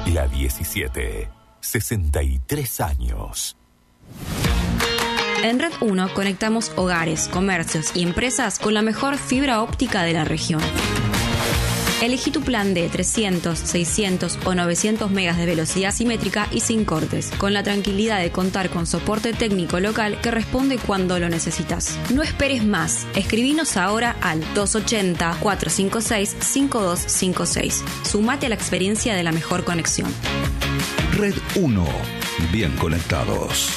La 17. 63 años. En Red 1 conectamos hogares, comercios y empresas con la mejor fibra óptica de la región. Elegí tu plan de 300, 600 o 900 megas de velocidad simétrica y sin cortes, con la tranquilidad de contar con soporte técnico local que responde cuando lo necesitas. No esperes más. Escribinos ahora al 280-456-5256. Sumate a la experiencia de la mejor conexión. Red 1. Bien conectados.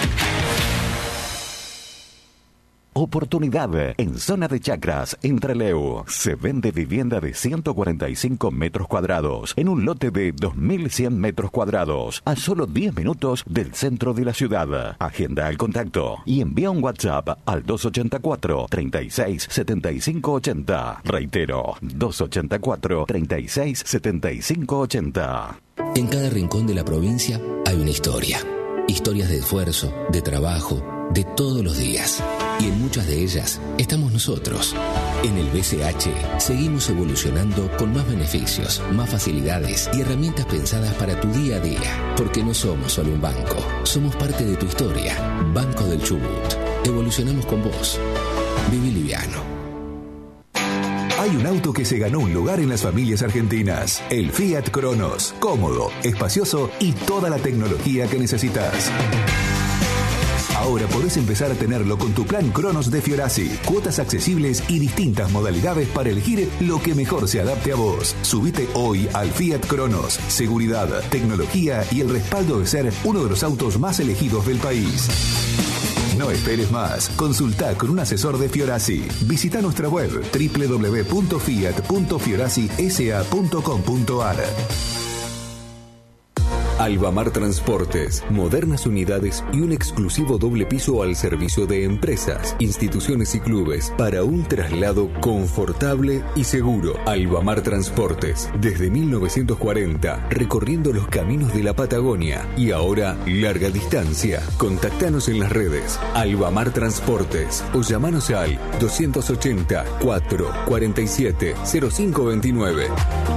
Oportunidad en zona de Chacras, en Trelew. Se vende vivienda de 145 metros cuadrados en un lote de 2.100 metros cuadrados a solo 10 minutos del centro de la ciudad. Agenda el contacto y envía un WhatsApp al 284 36 75 80. Reitero, 284 36 75 80. En cada rincón de la provincia hay una historia. Historias de esfuerzo, de trabajo, de todos los días. Y en muchas de ellas estamos nosotros. En el BCH seguimos evolucionando con más beneficios, más facilidades y herramientas pensadas para tu día a día. Porque no somos solo un banco, somos parte de tu historia. Banco del Chubut. Evolucionamos con vos. Viví liviano. Hay un auto que se ganó un lugar en las familias argentinas. El Fiat Cronos. Cómodo, espacioso y toda la tecnología que necesitas. Ahora podés empezar a tenerlo con tu plan Cronos de Fiorasi. Cuotas accesibles y distintas modalidades para elegir lo que mejor se adapte a vos. Subite hoy al Fiat Cronos. Seguridad, tecnología y el respaldo de ser uno de los autos más elegidos del país. No esperes más. Consultá con un asesor de Fiorasi. Visita nuestra web www.fiat.fiorasisa.com.ar. Albamar Transportes, modernas unidades y un exclusivo doble piso al servicio de empresas, instituciones y clubes para un traslado confortable y seguro. Albamar Transportes, desde 1940, recorriendo los caminos de la Patagonia y ahora larga distancia. Contactanos en las redes Albamar Transportes o llamanos al 280 447 0529.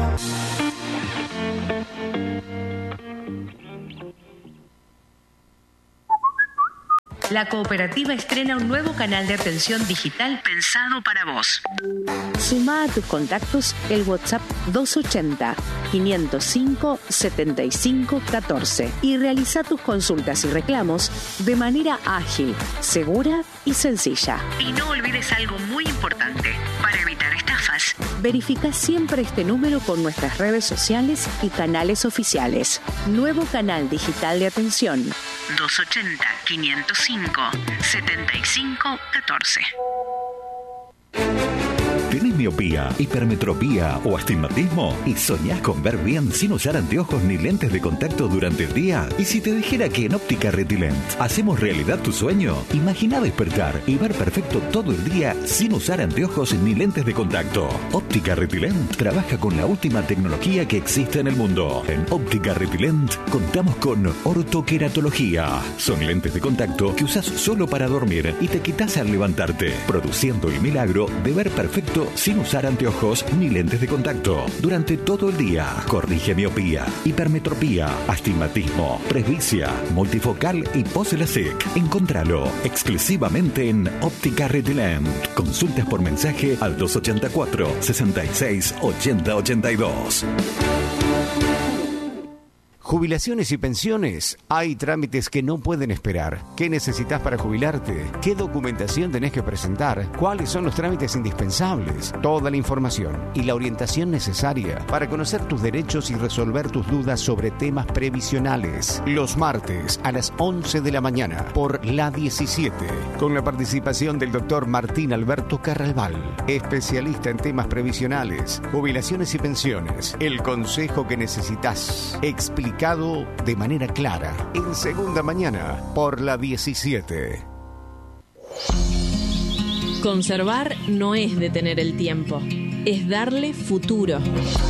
La cooperativa estrena un nuevo canal de atención digital pensado para vos. Suma a tus contactos el WhatsApp 280-505-7514 y realiza tus consultas y reclamos de manera ágil, segura y sencilla. Y no olvides algo muy importante para evitar estafas. Verifica siempre este número con nuestras redes sociales y canales oficiales. Nuevo canal digital de atención. 280-505-7514. ¿Tenés miopía, hipermetropía o astigmatismo? ¿Y soñás con ver bien sin usar anteojos ni lentes de contacto durante el día? ¿Y si te dijera que en Óptica Retilent hacemos realidad tu sueño? Imagina despertar y ver perfecto todo el día sin usar anteojos ni lentes de contacto. Óptica Retilent trabaja con la última tecnología que existe en el mundo. En Óptica Retilent contamos con ortoqueratología. Son lentes de contacto que usás solo para dormir y te quitas al levantarte, produciendo el milagro de ver perfecto sin usar anteojos ni lentes de contacto durante todo el día. Corrige miopía, hipermetropía, astigmatismo, presbicia, multifocal y post-LASIK. Encontralo exclusivamente en Óptica Retilent. Consultas por mensaje al 284 66 80 82. Jubilaciones y pensiones. Hay trámites que no pueden esperar. ¿Qué necesitas para jubilarte? ¿Qué documentación tenés que presentar? ¿Cuáles son los trámites indispensables? Toda la información y la orientación necesaria para conocer tus derechos y resolver tus dudas sobre temas previsionales. Los martes a las 11 de la mañana por La 17. Con la participación del doctor Martín Alberto Carralbal, especialista en temas previsionales, jubilaciones y pensiones. El consejo que necesitas. Explicado de manera clara. En Segunda Mañana por La 17. Conservar no es detener el tiempo, es darle futuro.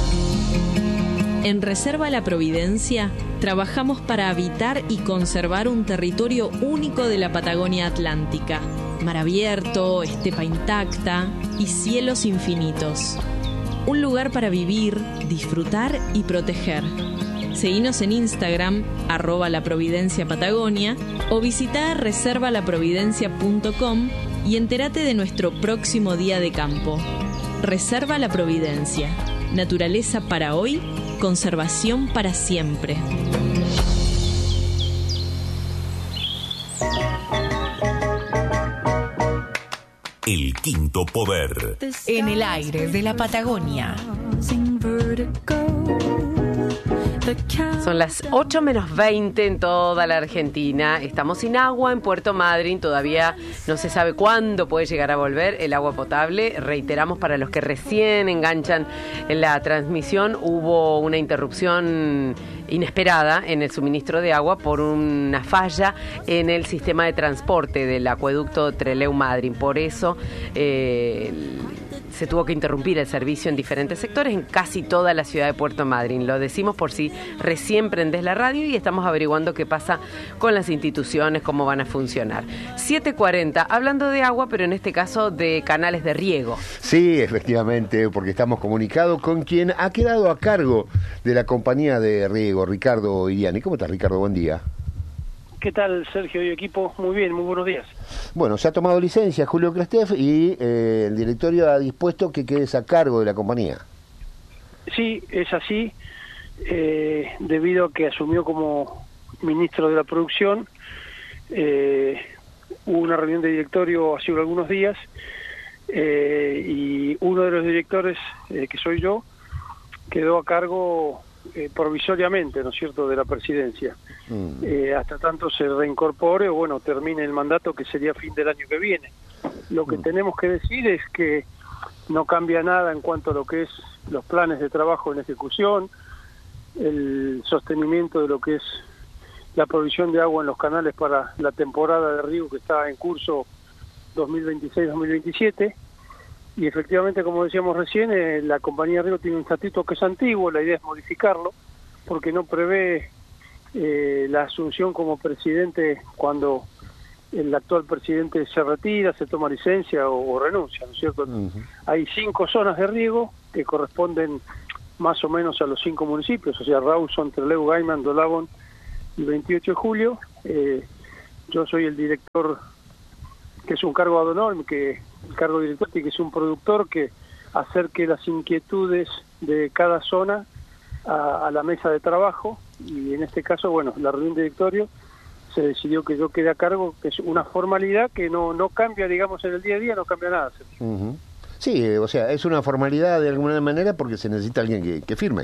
En Reserva La Providencia trabajamos para habitar y conservar un territorio único de la Patagonia Atlántica. Mar abierto, estepa intacta y cielos infinitos. Un lugar para vivir, disfrutar y proteger. Seguinos en Instagram, @laprovidenciapatagonia, o visita reservalaprovidencia.com y entérate de nuestro próximo día de campo. Reserva La Providencia. Naturaleza para hoy, conservación para siempre. El quinto poder. En el aire de la Patagonia. Son las 8:20 en toda la Argentina. Estamos sin agua en Puerto Madryn. Todavía no se sabe cuándo puede llegar a volver el agua potable. Reiteramos, para los que recién enganchan en la transmisión, hubo una interrupción inesperada en el suministro de agua por una falla en el sistema de transporte del acueducto Trelew-Madryn. Por eso se tuvo que interrumpir el servicio en diferentes sectores en casi toda la ciudad de Puerto Madryn. Lo decimos por si recién prendés la radio y estamos averiguando qué pasa con las instituciones, cómo van a funcionar. 7:40, hablando de agua, pero en este caso de canales de riego. Sí, efectivamente, porque estamos comunicados con quien ha quedado a cargo de la compañía de riego, Ricardo Iriani. ¿Cómo estás, Ricardo? Buen día. ¿Qué tal, Sergio y equipo? Muy bien, muy buenos días. Bueno, se ha tomado licencia Julio Krestev y el directorio ha dispuesto que quedes a cargo de la compañía. Sí, es así, debido a que asumió como ministro de la producción. Hubo una reunión de directorio hace algunos días y uno de los directores, que soy yo, quedó a cargo provisoriamente, ¿no es cierto?, de la presidencia. Hasta tanto se reincorpore o, bueno, termine el mandato, que sería fin del año que viene. Lo que tenemos que decir es que no cambia nada en cuanto a lo que es los planes de trabajo en ejecución, el sostenimiento de lo que es la provisión de agua en los canales para la temporada de riego que está en curso 2026-2027. Y efectivamente, como decíamos recién, la compañía de riego tiene un estatuto que es antiguo. La idea es modificarlo porque no prevé la asunción como presidente cuando el actual presidente se retira, se toma licencia o renuncia, ¿no es cierto? Hay 5 zonas de riego que corresponden más o menos a los 5 municipios, o sea, Rawson, Trelew, Gaiman, Dolabón y 28 de Julio. Yo soy el director, que es un cargo ad honorem, que el cargo de director, que es un productor que acerque las inquietudes de cada zona a la mesa de trabajo. Y en este caso, bueno, la reunión de directorio se decidió que yo quede a cargo, que es una formalidad que no cambia, digamos, en el día a día, no cambia nada. Sí, o sea, es una formalidad de alguna manera porque se necesita alguien que firme.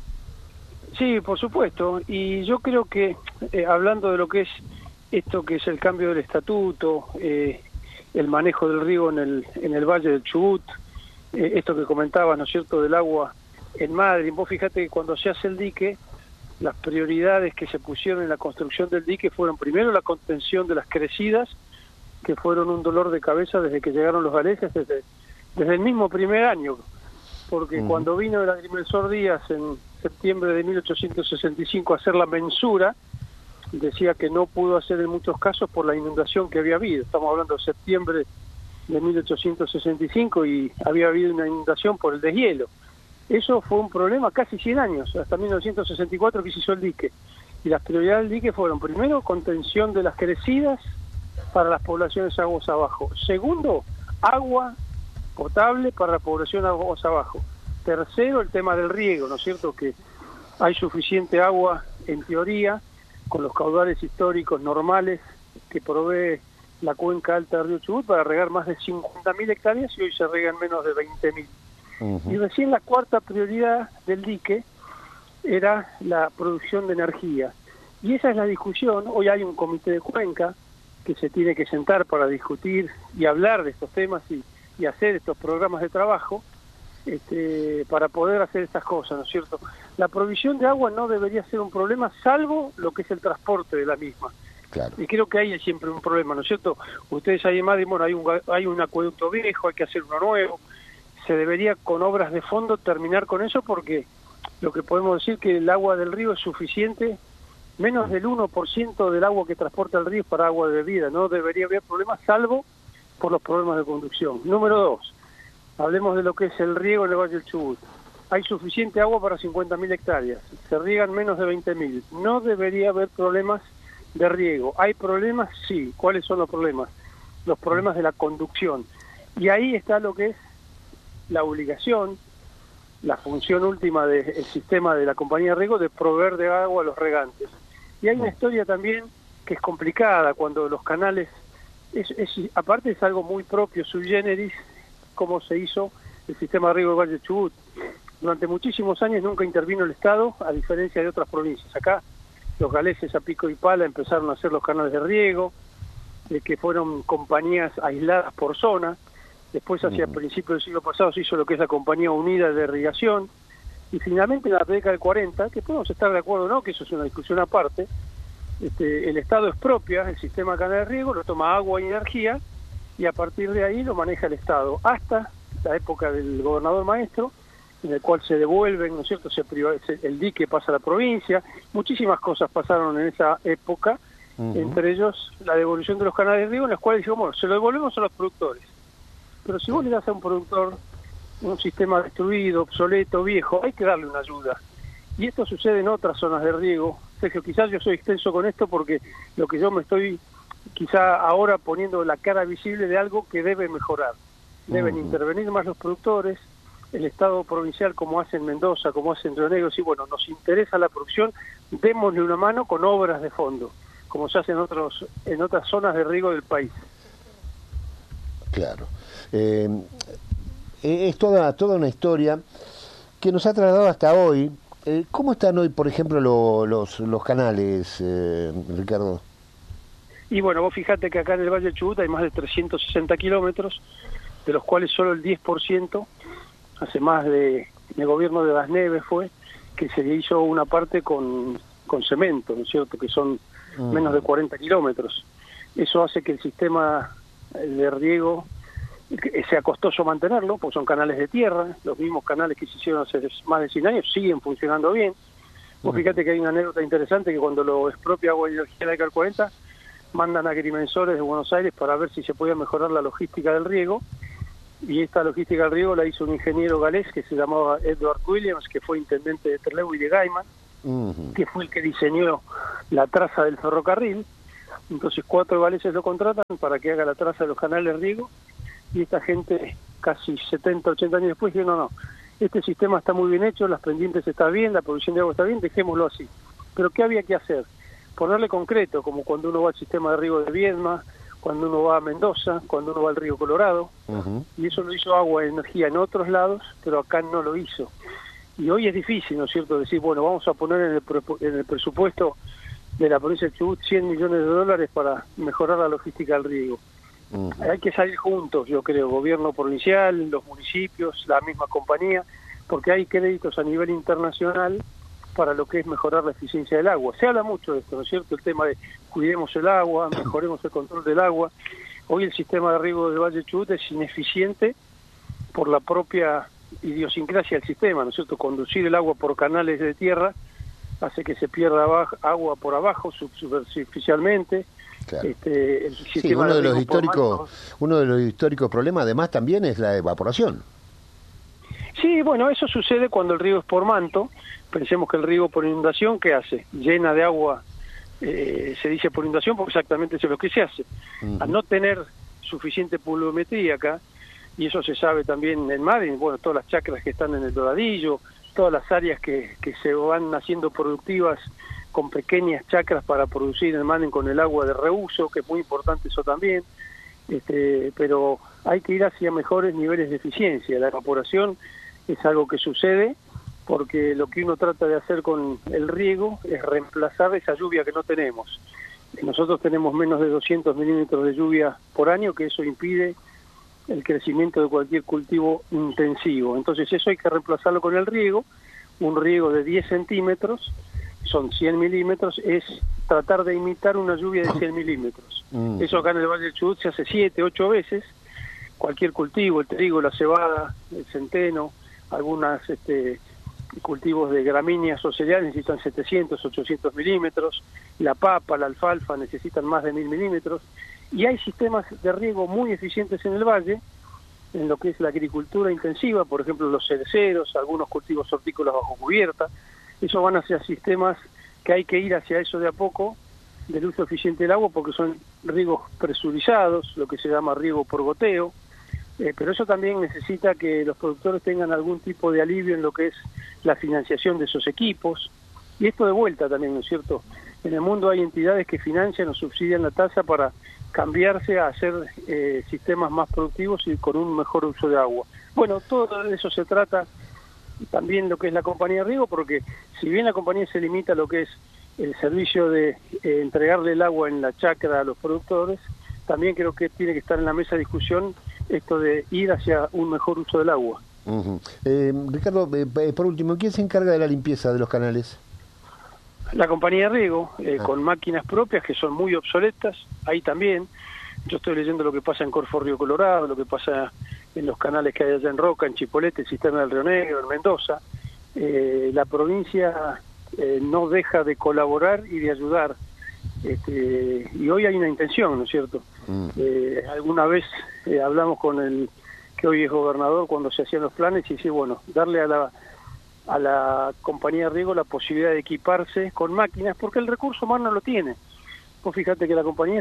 Sí, por supuesto. Y yo creo que, hablando de lo que es esto, que es el cambio del estatuto, el manejo del riego en el Valle del Chubut, esto que comentabas, ¿no es cierto?, del agua en Madryn. Vos fíjate que cuando se hace el dique, las prioridades que se pusieron en la construcción del dique fueron primero la contención de las crecidas, que fueron un dolor de cabeza desde que llegaron los galeses, desde el mismo primer año, porque cuando vino el agrimensor Díaz en septiembre de 1865 a hacer la mensura, decía que no pudo hacer en muchos casos por la inundación que había habido. Estamos hablando de septiembre de 1865 y había habido una inundación por el deshielo. Eso fue un problema casi 100 años, hasta 1964 que se hizo el dique. Y las prioridades del dique fueron, primero, contención de las crecidas para las poblaciones aguas abajo. Segundo, agua potable para la población aguas abajo. Tercero, el tema del riego, ¿no es cierto?, que hay suficiente agua, en teoría, con los caudales históricos normales que provee la cuenca alta del río Chubut para regar más de 50.000 hectáreas y hoy se regan menos de 20.000. Y recién la cuarta prioridad del dique era la producción de energía. Y esa es la discusión. Hoy hay un comité de cuenca que se tiene que sentar para discutir y hablar de estos temas y hacer estos programas de trabajo para poder hacer estas cosas, ¿no es cierto? La provisión de agua no debería ser un problema, salvo lo que es el transporte de la misma. Claro. Y creo que ahí hay siempre un problema, ¿no es cierto? Ustedes ahí en Madryn, bueno, hay un acueducto viejo, hay que hacer uno nuevo. Se debería, con obras de fondo, terminar con eso, porque lo que podemos decir que el agua del río es suficiente, menos del 1% del agua que transporta el río es para agua de bebida. No debería haber problemas, salvo por los problemas de conducción. Número 2, hablemos de lo que es el riego en el Valle del Chubut. hay suficiente agua para 50.000 hectáreas, se riegan menos de 20.000, no debería haber problemas de riego. ¿Hay problemas? Sí. ¿Cuáles son los problemas? Los problemas de la conducción. Y ahí está lo que es la obligación, la función última del sistema de la compañía de riego de proveer de agua a los regantes. Y hay una historia también que es complicada cuando los canales, aparte es algo muy propio, sui generis, cómo se hizo el sistema de riego del Valle del Chubut. Durante muchísimos años nunca intervino el Estado, a diferencia de otras provincias. Acá los galeses a pico y pala empezaron a hacer los canales de riego, que fueron compañías aisladas por zona. Después, hacia principios del siglo pasado, se hizo lo que es la Compañía Unida de Irrigación. Y finalmente, en la década del 40, que podemos estar de acuerdo o no, que eso es una discusión aparte, el Estado expropia el sistema de canal de riego, lo toma agua y energía, y a partir de ahí lo maneja el Estado. Hasta la época del gobernador Maestro, en el cual se devuelven, ¿no es cierto?, el dique pasa a la provincia. Muchísimas cosas pasaron en esa época, entre ellos la devolución de los canales de riego, en los cuales dijimos, bueno, se lo devolvemos a los productores. Pero si vos le das a un productor un sistema destruido, obsoleto, viejo, hay que darle una ayuda. Y esto sucede en otras zonas de riego. Sergio, quizás yo soy extenso con esto porque lo que yo me estoy quizá ahora poniendo la cara visible de algo que debe mejorar. Deben intervenir más los productores, el Estado provincial, como hace en Mendoza, como hace en Río Negro, y bueno, nos interesa la producción, démosle una mano con obras de fondo, como se hace en otras zonas de riego del país. Claro. Es toda una historia que nos ha trasladado hasta hoy. ¿Cómo están hoy, por ejemplo, los canales, Ricardo? Y bueno, vos fijate que acá en el Valle del Chubut hay más de 360 kilómetros, de los cuales solo el 10%, hace más de gobierno de Las Neves fue, que se hizo una parte con cemento, ¿no es cierto?, que son menos de 40 kilómetros. Eso hace que el sistema de riego sea costoso mantenerlo, porque son canales de tierra, los mismos canales que se hicieron hace más de 100 años siguen funcionando bien. Vos fíjate que hay una anécdota interesante, que cuando lo expropia Agua y Energía en la década del 40, mandan agrimensores de Buenos Aires para ver si se podía mejorar la logística del riego, y esta logística del riego la hizo un ingeniero galés que se llamaba Edward Williams, que fue intendente de Trelew y de Gaiman, que fue el que diseñó la traza del ferrocarril. Entonces 4 galeses lo contratan para que haga la traza de los canales de riego, y esta gente casi 70, 80 años después dice, no, este sistema está muy bien hecho, las pendientes están bien, la producción de agua está bien, dejémoslo así. Pero ¿qué había que hacer? Ponerle concreto, como cuando uno va al sistema de riego de Viedma, cuando uno va a Mendoza, cuando uno va al río Colorado, y eso lo hizo Agua y Energía en otros lados, pero acá no lo hizo. Y hoy es difícil, ¿no es cierto?, decir, bueno, vamos a poner en el presupuesto de la provincia de Chubut $100 millones para mejorar la logística del riego. Hay que salir juntos, yo creo, gobierno provincial, los municipios, la misma compañía, porque hay créditos a nivel internacional para lo que es mejorar la eficiencia del agua. Se habla mucho de esto, ¿no es cierto?, el tema de cuidemos el agua, mejoremos el control del agua. Hoy el sistema de riego del Valle del Chubut es ineficiente por la propia idiosincrasia del sistema, ¿no es cierto? Conducir el agua por canales de tierra hace que se pierda agua por abajo superficialmente. Claro. Sí, uno de los históricos problemas además también es la evaporación. Sí, bueno, eso sucede cuando el riego es por manto. Pensemos que el riego por inundación, ¿qué hace? Llena de agua, se dice por inundación porque exactamente eso es lo que se hace. Al no tener suficiente pluviometría acá, y eso se sabe también en Madrid, bueno, todas las chacras que están en el Doradillo, todas las áreas que se van haciendo productivas con pequeñas chacras para producir el manen con el agua de reuso, que es muy importante eso también, pero hay que ir hacia mejores niveles de eficiencia. La evaporación es algo que sucede porque lo que uno trata de hacer con el riego es reemplazar esa lluvia que no tenemos. Nosotros tenemos menos de 200 milímetros de lluvia por año, que eso impide el crecimiento de cualquier cultivo intensivo. Entonces eso hay que reemplazarlo con el riego. Un riego de 10 centímetros, son 100 milímetros, es tratar de imitar una lluvia de 100 milímetros. Eso acá en el Valle del Chubut se hace 7, 8 veces. Cualquier cultivo, el trigo, la cebada, el centeno, algunas cultivos de gramíneas o cereales necesitan 700, 800 milímetros. La papa, la alfalfa necesitan más de 1000 milímetros. Y hay sistemas de riego muy eficientes en el valle, en lo que es la agricultura intensiva, por ejemplo los cereceros, algunos cultivos hortícolas bajo cubierta. Eso van hacia sistemas que hay que ir hacia eso de a poco, del uso eficiente del agua, porque son riegos presurizados, lo que se llama riego por goteo, pero eso también necesita que los productores tengan algún tipo de alivio en lo que es la financiación de esos equipos, y esto de vuelta también, ¿no es cierto? En el mundo hay entidades que financian o subsidian la tasa para cambiarse a hacer sistemas más productivos y con un mejor uso de agua. Bueno, todo de eso se trata también lo que es la compañía de riego, porque si bien la compañía se limita a lo que es el servicio de entregarle el agua en la chacra a los productores, también creo que tiene que estar en la mesa de discusión esto de ir hacia un mejor uso del agua. Ricardo, por último, ¿quién se encarga de la limpieza de los canales? La compañía de riego, con máquinas propias que son muy obsoletas, ahí también. Yo estoy leyendo lo que pasa en Corfo Río Colorado, lo que pasa en los canales que hay allá en Roca, en Chipolete, Cisterna del Río Negro, en Mendoza. La provincia no deja de colaborar y de ayudar. Y hoy hay una intención, ¿no es cierto? Alguna vez hablamos con el que hoy es gobernador cuando se hacían los planes y sí, bueno, darle a la compañía de riego la posibilidad de equiparse con máquinas, porque el recurso humano lo tiene. Vos fíjate que la compañía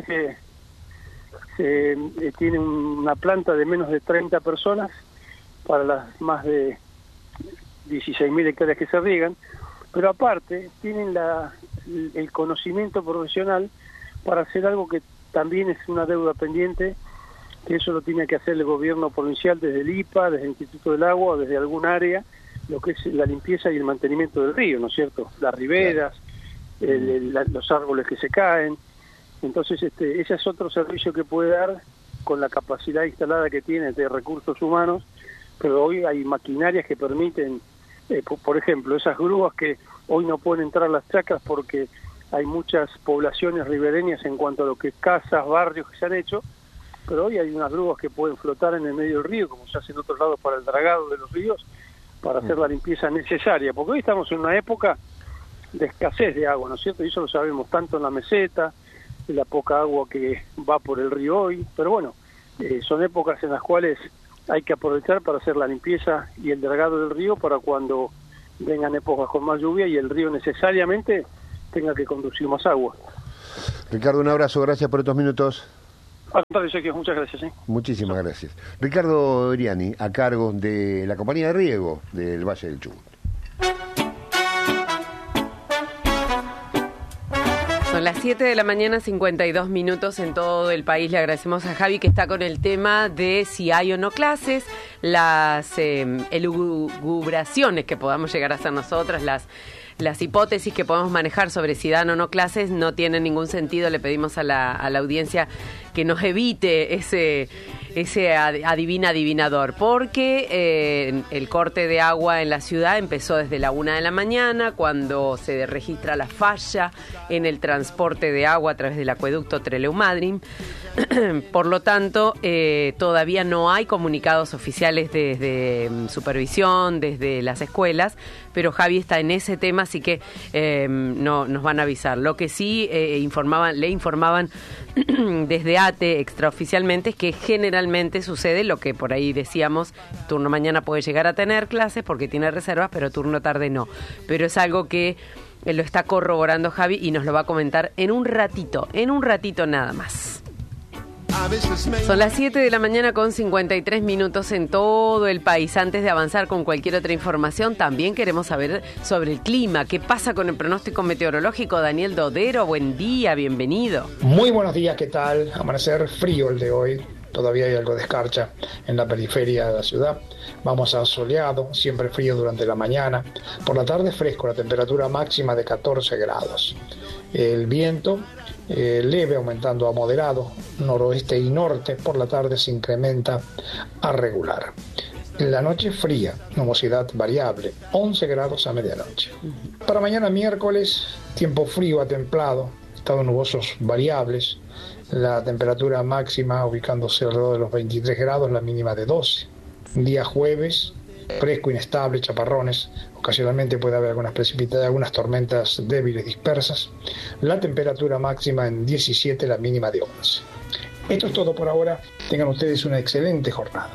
tiene una planta de menos de 30 personas para las más de 16.000 hectáreas que se riegan, pero aparte tienen el conocimiento profesional para hacer algo que también es una deuda pendiente, que eso lo tiene que hacer el gobierno provincial desde el IPA, desde el Instituto del Agua o desde algún área, lo que es la limpieza y el mantenimiento del río, ¿no es cierto? Las riberas, los árboles que se caen. Entonces ese es otro servicio que puede dar con la capacidad instalada que tiene de recursos humanos, pero hoy hay maquinarias que permiten, por ejemplo, esas grúas que hoy no pueden entrar a las chacras porque hay muchas poblaciones ribereñas en cuanto a lo que es casas, barrios que se han hecho, pero hoy hay unas grúas que pueden flotar en el medio del río, como se hace en otros lados para el dragado de los ríos, para hacer la limpieza necesaria, porque hoy estamos en una época de escasez de agua, ¿no es cierto? Y eso lo sabemos tanto en la meseta, de la poca agua que va por el río hoy, pero bueno, son épocas en las cuales hay que aprovechar para hacer la limpieza y el dragado del río para cuando vengan épocas con más lluvia y el río necesariamente tenga que conducir más agua. Ricardo, un abrazo, gracias por estos minutos. Sergio, muchas gracias. Muchísimas gracias. Ricardo Iriani, a cargo de la compañía de riego del Valle del Chubut. Son las 7 de la mañana, 52 minutos en todo el país. Le agradecemos a Javi que está con el tema de si hay o no clases, las elucubraciones que podamos llegar a hacer nosotras, las hipótesis que podemos manejar sobre si dan o no clases no tienen ningún sentido. Le pedimos a la audiencia que nos evite ese adivinador, porque el corte de agua en la ciudad empezó desde la 1 de la mañana, cuando se registra la falla en el transporte de agua a través del acueducto Trelew-Madryn. Por lo tanto, todavía no hay comunicados oficiales desde supervisión, desde las escuelas, pero Javi está en ese tema, así que no nos van a avisar. Lo que sí le informaban desde ATE extraoficialmente es que generalmente sucede lo que por ahí decíamos, turno mañana puede llegar a tener clases porque tiene reservas, pero turno tarde no. Pero es algo que lo está corroborando Javi y nos lo va a comentar en un ratito nada más. Son las 7 de la mañana con 53 minutos en todo el país. Antes de avanzar con cualquier otra información, también queremos saber sobre el clima. ¿Qué pasa con el pronóstico meteorológico? Daniel Dodero, buen día, bienvenido. Muy buenos días, ¿qué tal? Amanecer frío el de hoy. Todavía hay algo de escarcha en la periferia de la ciudad. Vamos a soleado, siempre frío durante la mañana. Por la tarde fresco, la temperatura máxima de 14 grados. El viento leve aumentando a moderado, noroeste y norte. Por la tarde se incrementa a regular. En la noche fría, nubosidad variable, 11 grados a medianoche. Para mañana miércoles, tiempo frío a templado, estados nubosos variables. La temperatura máxima ubicándose alrededor de los 23 grados, la mínima de 12. Día jueves, fresco, inestable, chaparrones. Ocasionalmente puede haber algunas tormentas débiles dispersas. La temperatura máxima en 17, la mínima de 11. Esto es todo por ahora. Tengan ustedes una excelente jornada.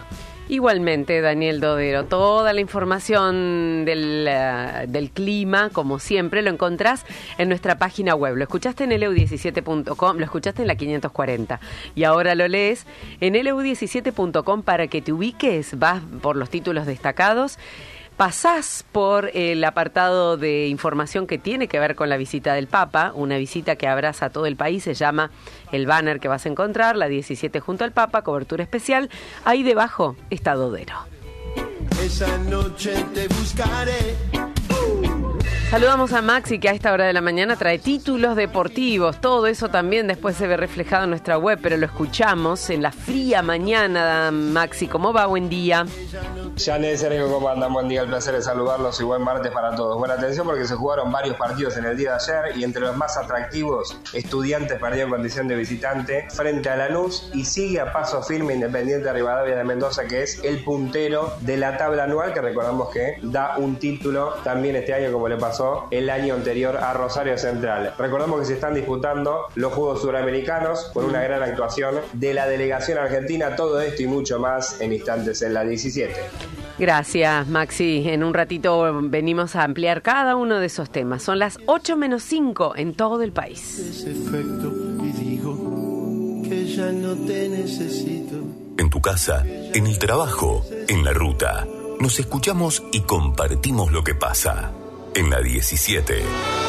Igualmente, Daniel Dodero, toda la información del clima, como siempre, lo encontrás en nuestra página web. Lo escuchaste en leu17.com, lo escuchaste en la 540 y ahora lo lees en leu17.com para que te ubiques, vas por los títulos destacados. Pasás por el apartado de información que tiene que ver con la visita del Papa, una visita que abraza a todo el país, se llama el banner que vas a encontrar, la 17 junto al Papa, cobertura especial, ahí debajo está Dodero. Esa noche te buscaré. Saludamos a Maxi, que a esta hora de la mañana trae títulos deportivos. Todo eso también después se ve reflejado en nuestra web, pero lo escuchamos en la fría mañana. Maxi, ¿cómo va? Buen día. Janet, Sergio, ¿cómo andan? Buen día, el placer de saludarlos y buen martes para todos. Buena atención porque se jugaron varios partidos en el día de ayer y entre los más atractivos, Estudiantes perdió en condición de visitante frente a Lanús y sigue a paso firme Independiente Rivadavia de Mendoza, que es el puntero de la tabla anual, que recordamos que da un título también este año, como le pasó el año anterior a Rosario Central. Recordamos que se están disputando los Juegos Suramericanos con una gran actuación de la delegación argentina. Todo esto y mucho más en instantes en la 17. Gracias, Maxi. En un ratito venimos a ampliar cada uno de esos temas. Son las 8:05 en todo el país. Ese efecto y digo que ya no te necesito. En tu casa, en el trabajo, en la ruta. Nos escuchamos y compartimos lo que pasa. En la 17.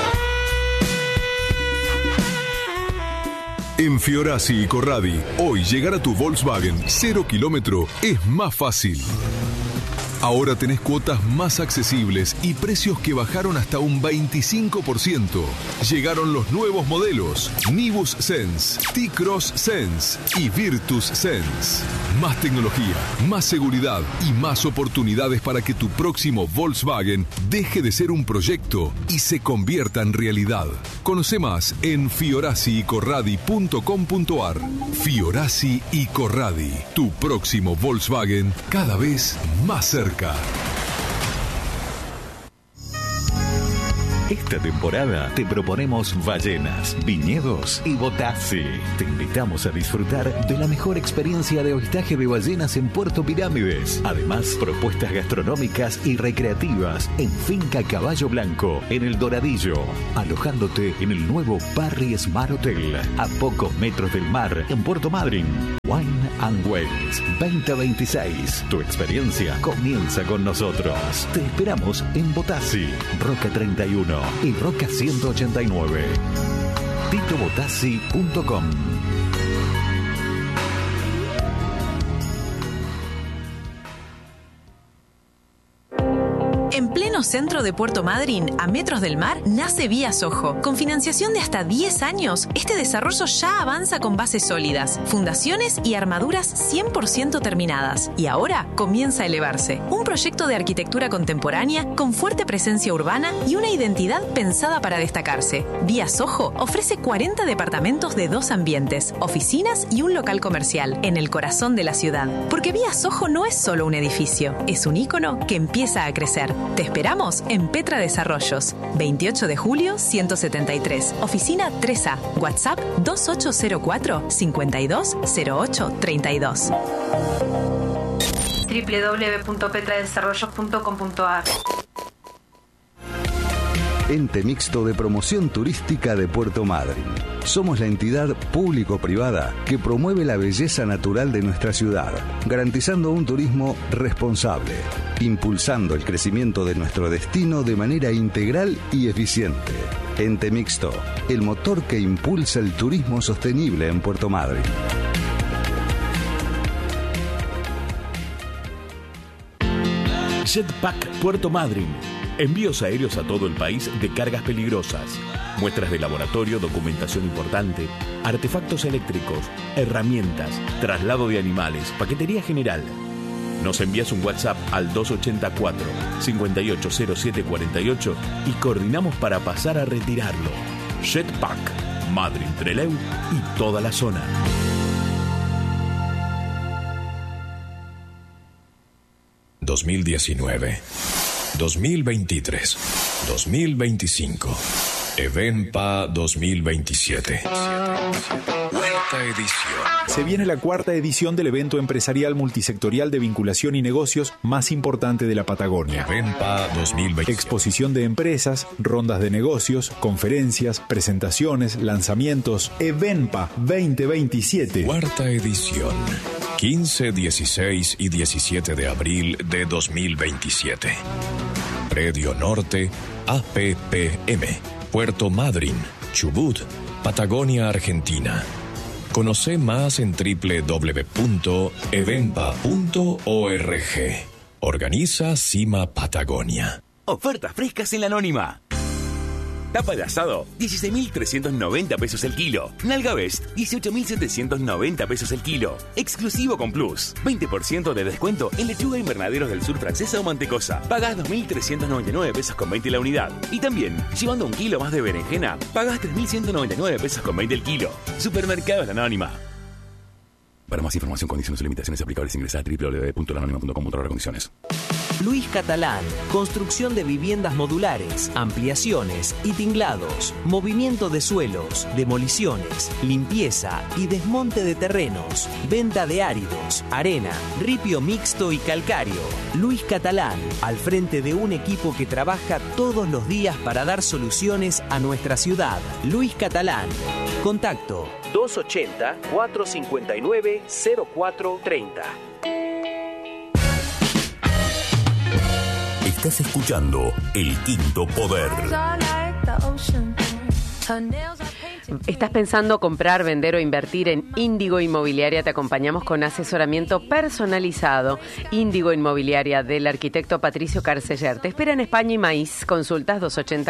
En Fiorasi y Corradi, hoy llegar a tu Volkswagen 0 kilómetro es más fácil. Ahora tenés cuotas más accesibles y precios que bajaron hasta un 25%. Llegaron los nuevos modelos Nibus Sense, T-Cross Sense y Virtus Sense. Más tecnología, más seguridad y más oportunidades para que tu próximo Volkswagen deje de ser un proyecto y se convierta en realidad. Conoce más en fiorasiicorradi.com.ar. Fiorasi y Corradi, tu próximo Volkswagen cada vez más cerca. Esta temporada te proponemos ballenas, viñedos y Botassi. Te invitamos a disfrutar de la mejor experiencia de avistaje de ballenas en Puerto Pirámides. Además, propuestas gastronómicas y recreativas en Finca Caballo Blanco, en El Doradillo. Alojándote en el nuevo Parry Smart Hotel, a pocos metros del mar, en Puerto Madryn. Wine and Wells 2026. Tu experiencia comienza con nosotros. Te esperamos en Botassi, Roca 31 y Roca 189. titobotassi.com. En pleno centro de Puerto Madryn, a metros del mar, nace Vía Sojo. Con financiación de hasta 10 años, este desarrollo ya avanza con bases sólidas, fundaciones y armaduras 100% terminadas. Y ahora comienza a elevarse. Un proyecto de arquitectura contemporánea con fuerte presencia urbana y una identidad pensada para destacarse. Vía Sojo ofrece 40 departamentos de 2 ambientes, oficinas y un local comercial en el corazón de la ciudad. Porque Vía Sojo no es solo un edificio, es un ícono que empieza a crecer. Te esperamos en Petra Desarrollos, 28 de julio 173, oficina 3A, WhatsApp 2804-520832. www.petradesarrollos.com.ar. Ente Mixto de Promoción Turística de Puerto Madryn. Somos la entidad público-privada que promueve la belleza natural de nuestra ciudad, garantizando un turismo responsable, impulsando el crecimiento de nuestro destino de manera integral y eficiente. Ente Mixto, el motor que impulsa el turismo sostenible en Puerto Madryn. Jetpack Puerto Madryn. Envíos aéreos a todo el país de cargas peligrosas, muestras de laboratorio, documentación importante, artefactos eléctricos, herramientas, traslado de animales, paquetería general. Nos envías un WhatsApp al 284-580748 y coordinamos para pasar a retirarlo. Jetpack, Madryn, Trelew y toda la zona. ...2019... 2023, 2025. Evenpa 2027. Cuarta edición. Se viene la cuarta edición del evento empresarial multisectorial de vinculación y negocios más importante de la Patagonia. Evenpa 2027. Exposición de empresas, rondas de negocios, conferencias, presentaciones, lanzamientos. Evenpa 2027. Cuarta edición. 15, 16 y 17 de abril de 2027. Predio Norte, APPM. Puerto Madryn, Chubut, Patagonia, Argentina. Conoce más en www.evenpa.org. Organiza Cima Patagonia. Ofertas frescas en la Anónima. Tapa de asado, 16.390 pesos el kilo. Nalga Best, 18.790 pesos el kilo. Exclusivo con Plus. 20% de descuento en lechuga invernaderos del sur francesa o mantecosa. Pagás 2.399 pesos con 20 la unidad. Y también, llevando un kilo más de berenjena, pagás 3.199 pesos con 20 el kilo. Supermercados La Anónima. Para más información, condiciones y limitaciones aplicables, ingresa a www.lanonima.com/condiciones. Luis Catalán, construcción de viviendas modulares, ampliaciones y tinglados, movimiento de suelos, demoliciones, limpieza y desmonte de terrenos, venta de áridos, arena, ripio mixto y calcáreo. Luis Catalán, al frente de un equipo que trabaja todos los días para dar soluciones a nuestra ciudad. Luis Catalán. Contacto 280-459-0430. Estás escuchando El Quinto Poder. ¿Estás pensando comprar, vender o invertir en Índigo Inmobiliaria? Te acompañamos con asesoramiento personalizado. Índigo Inmobiliaria del arquitecto Patricio Carceller. Te espera en España y Maíz. Consultas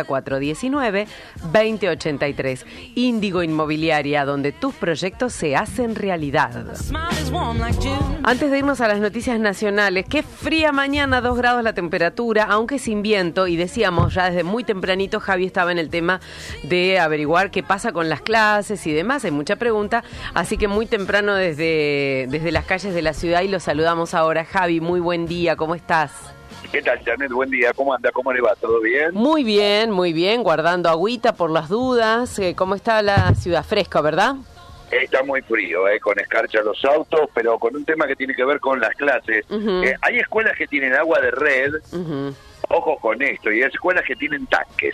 280-419-2083. Índigo Inmobiliaria, donde tus proyectos se hacen realidad. Antes de irnos a las noticias nacionales, qué fría mañana, 2 grados la temperatura, aunque sin viento. Y decíamos ya desde muy tempranito, Javi estaba en el tema de averiguar qué pasa con las clases y demás, hay mucha pregunta, así que muy temprano desde las calles de la ciudad y los saludamos ahora. Javi, muy buen día, ¿cómo estás? ¿Qué tal, Janet? Buen día, ¿cómo anda? ¿Cómo le va? ¿Todo bien? Muy bien, guardando agüita por las dudas. ¿Cómo está la ciudad? Fresca, ¿verdad? Está muy frío, con escarcha los autos, pero con un tema que tiene que ver con las clases. Hay escuelas que tienen agua de red, ojo con esto, y hay escuelas que tienen tanques.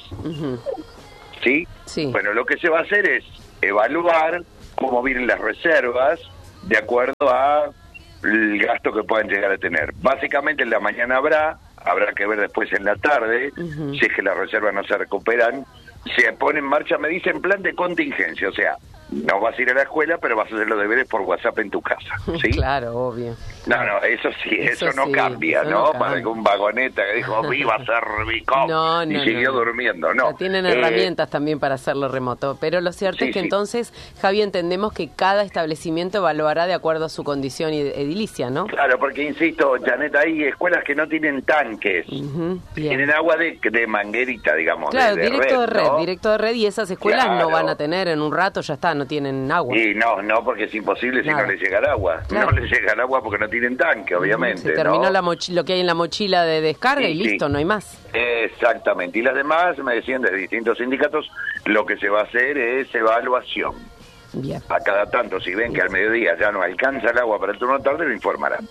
¿Sí? Sí. Bueno, lo que se va a hacer es evaluar cómo vienen las reservas de acuerdo a el gasto que puedan llegar a tener. Básicamente en la mañana habrá que ver después en la tarde, si es que las reservas no se recuperan, se pone en marcha, me dicen, plan de contingencia, o sea, no vas a ir a la escuela, pero vas a hacer los deberes por WhatsApp en tu casa, ¿sí? Claro, obvio. No, eso sí, eso no cambia, eso ¿no? Para algún vagoneta que dijo, viva Servicop, y siguió durmiendo, no. O sea, tienen herramientas también para hacerlo remoto, pero lo cierto es que entonces, Javi, entendemos que cada establecimiento evaluará de acuerdo a su condición edilicia, ¿no? Claro, porque insisto, Janet, hay escuelas que no tienen tanques, tienen agua de manguerita, digamos, claro, de directo red, directo de red, y esas escuelas no van a tener en un rato, ya está, no tienen agua. Y no, porque es imposible si no les llega el agua. Claro. No les llega el agua porque no tienen tanque, obviamente. Se terminó lo que hay en la mochila de descarga y listo, no hay más. Exactamente. Y las demás, me decían de distintos sindicatos, lo que se va a hacer es evaluación. Bien. A cada tanto, si ven que al mediodía ya no alcanza el agua para el turno tarde, lo informarán.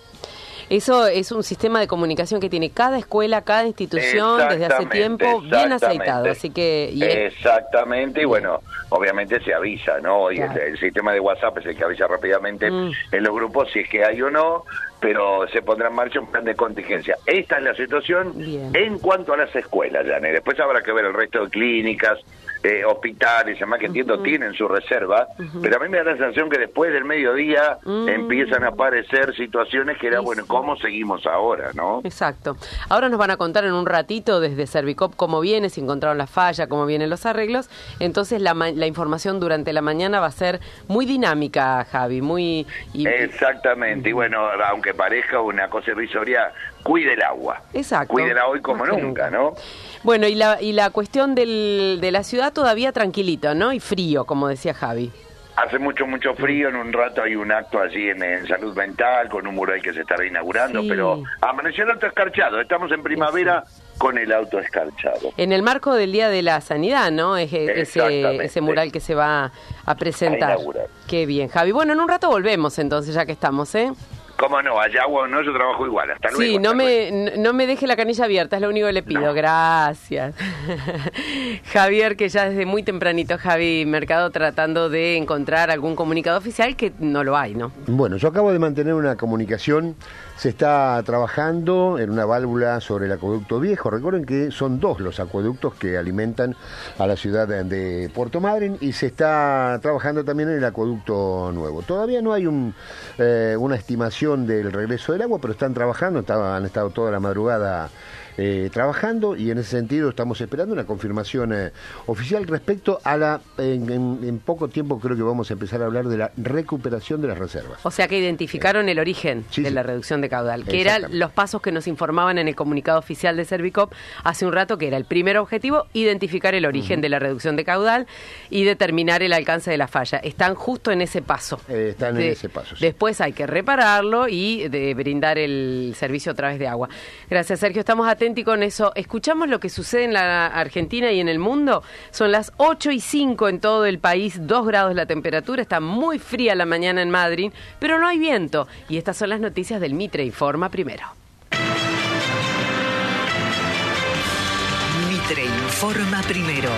Eso es un sistema de comunicación que tiene cada escuela, cada institución desde hace tiempo bien aceitado, así que... Exactamente, y bueno, obviamente se avisa, ¿no? Y el sistema de WhatsApp es el que avisa rápidamente en los grupos si es que hay o no, pero se pondrá en marcha un plan de contingencia. Esta es la situación en cuanto a las escuelas, Janet. Después habrá que ver el resto de clínicas, hospitales, además que entiendo tienen su reserva, pero a mí me da la sensación que después del mediodía empiezan a aparecer situaciones que era, bueno, ¿cómo seguimos ahora, no? Exacto. Ahora nos van a contar en un ratito desde Servicop cómo viene, si encontraron la falla, cómo vienen los arreglos. Entonces la información durante la mañana va a ser muy dinámica, Javi, muy... Exactamente, y bueno, aunque parezca una cosa irrisoria, cuide el agua. Exacto. Cuídela hoy como nunca, ¿no? Bueno, y la cuestión de la ciudad todavía tranquilito, ¿no? Y frío, como decía Javi. Hace mucho frío, en un rato hay un acto allí en Salud Mental con un mural que se está reinaugurando, pero amaneció el alto escarchado, estamos en primavera con el auto escarchado. En el marco del Día de la Sanidad, ¿no? Es ese mural que se va a presentar. A inaugurar. Qué bien, Javi. Bueno, en un rato volvemos entonces, ya que estamos, ¿eh? ¿Cómo no? Haya agua o no, yo trabajo igual. Hasta luego. Sí, no me deje la canilla abierta, es lo único que le pido. No. Gracias. Javier, que ya desde muy tempranito, Javi Mercado, tratando de encontrar algún comunicado oficial que no lo hay, ¿no? Bueno, yo acabo de mantener una comunicación. Se está trabajando en una válvula sobre el acueducto viejo. Recuerden que son 2 los acueductos que alimentan a la ciudad de Puerto Madryn y se está trabajando también en el acueducto nuevo. Todavía no hay una estimación del regreso del agua, pero están trabajando, han estado toda la madrugada trabajando y en ese sentido estamos esperando una confirmación oficial respecto a en poco tiempo creo que vamos a empezar a hablar de la recuperación de las reservas. O sea que identificaron el origen de la reducción de caudal, que eran los pasos que nos informaban en el comunicado oficial de Servicop hace un rato, que era el primer objetivo, identificar el origen de la reducción de caudal y determinar el alcance de la falla. Están justo en ese paso. Están en ese paso. Sí. Después hay que repararlo y brindar el servicio a través de agua. Gracias, Sergio. Estamos atentos con eso. Escuchamos lo que sucede en la Argentina y en el mundo. Son las 8:05 en todo el país, 2 grados la temperatura, está muy fría la mañana en Madrid, pero no hay viento. Y estas son las noticias del Mitre Informa Primero. Mitre Informa Primero.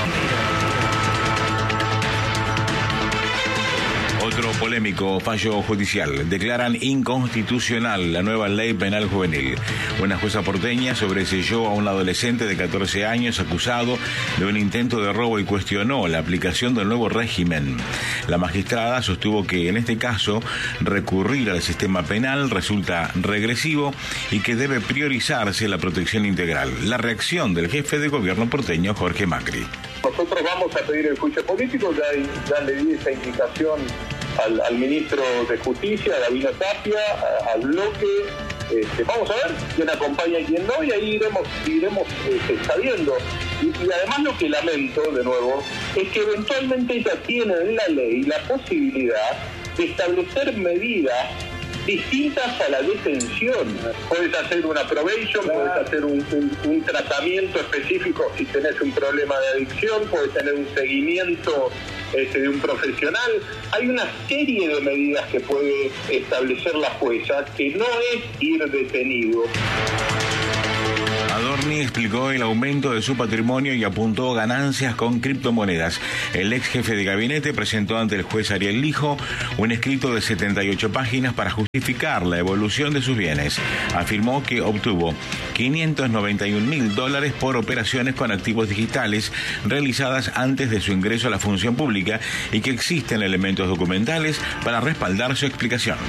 Otro polémico fallo judicial. Declaran inconstitucional la nueva ley penal juvenil. Una jueza porteña sobreseyó a un adolescente de 14 años acusado de un intento de robo y cuestionó la aplicación del nuevo régimen. La magistrada sostuvo que en este caso recurrir al sistema penal resulta regresivo y que debe priorizarse la protección integral. La reacción del jefe de gobierno porteño, Jorge Macri. Nosotros vamos a pedir el juicio político, ya le di esa indicación al ministro de Justicia, a Gabino Tapia, al bloque. Vamos a ver quién acompaña y quién no, y ahí iremos sabiendo. Y además lo que lamento, de nuevo, es que eventualmente ella tiene en la ley la posibilidad de establecer medidas distintas a la detención. Puedes hacer una probation, puedes hacer un tratamiento específico si tenés un problema de adicción, puedes tener un seguimiento de un profesional. Hay una serie de medidas que puede establecer la jueza que no es ir detenido. Adorni explicó el aumento de su patrimonio y apuntó ganancias con criptomonedas. El ex jefe de gabinete presentó ante el juez Ariel Lijo un escrito de 78 páginas para justificar la evolución de sus bienes. Afirmó que obtuvo $591.000 por operaciones con activos digitales realizadas antes de su ingreso a la función pública y que existen elementos documentales para respaldar su explicación.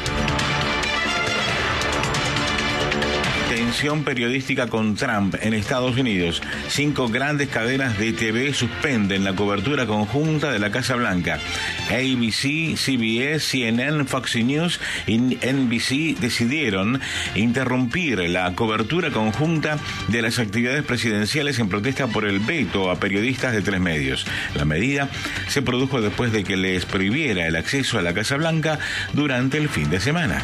Tensión periodística con Trump en Estados Unidos. 5 grandes cadenas de TV suspenden la cobertura conjunta de la Casa Blanca. ABC, CBS, CNN, Fox News y NBC decidieron interrumpir la cobertura conjunta de las actividades presidenciales en protesta por el veto a periodistas de 3 medios. La medida se produjo después de que les prohibiera el acceso a la Casa Blanca durante el fin de semana.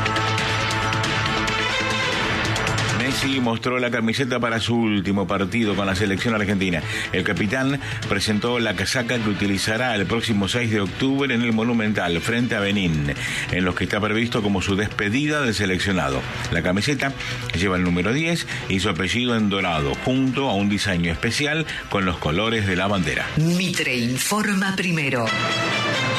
Messi mostró la camiseta para su último partido con la selección argentina. El capitán presentó la casaca que utilizará el próximo 6 de octubre en el Monumental frente a Benín, en los que está previsto como su despedida del seleccionado. La camiseta lleva el número 10 y su apellido en dorado, junto a un diseño especial con los colores de la bandera. Mitre Informa Primero.